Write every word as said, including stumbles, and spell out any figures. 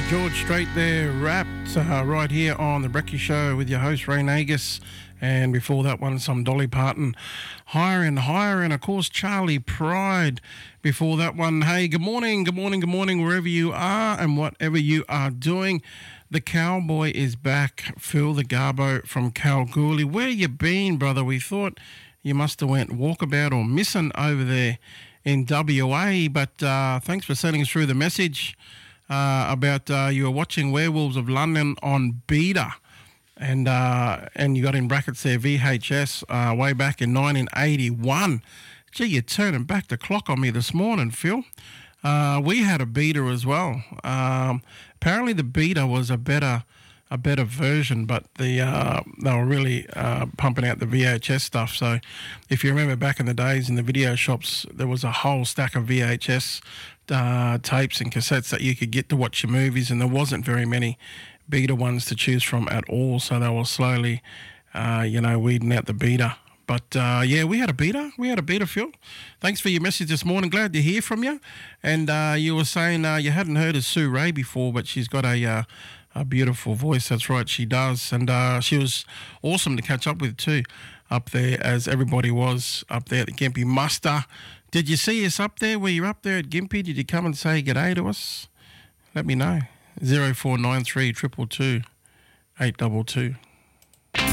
George Strait there, wrapped uh, right here on The Brekkie Show with your host, Ray Nagus. And before that one, some Dolly Parton, Higher and Higher. And, of course, Charlie Pride before that one. Hey, good morning, good morning, good morning, wherever you are and whatever you are doing. The Cowboy is back. Phil the Garbo from Kalgoorlie. Where you been, brother? We thought you must have went walkabout or missing over there in W A. But uh, thanks for sending us through the message. Uh, about uh, you were watching Werewolves of London on Beta, and uh, and you got in brackets there V H S uh, way back in nineteen eighty-one. Gee, you're turning back the clock on me this morning, Phil. Uh, we had a Beta as well. Um, apparently, the Beta was a better a better version, but the uh, they were really uh, pumping out the V H S stuff. So, if you remember back in the days in the video shops, there was a whole stack of V H S uh, tapes and cassettes that you could get to watch your movies, and there wasn't very many Beta ones to choose from at all. So they were slowly, uh, you know, weeding out the Beta. But, uh, yeah, we had a Beta. We had a Beta, Phil. Thanks for your message this morning. Glad to hear from you. And uh, you were saying uh, you hadn't heard of Sue Ray before, but she's got a uh, a beautiful voice. That's right, she does. And uh, she was awesome to catch up with too up there, as everybody was up there at the Gympie Muster. Did you see us up there? Were you up there at Gympie? Did you come and say g'day to us? Let me know. zero four nine three two two two eight two two.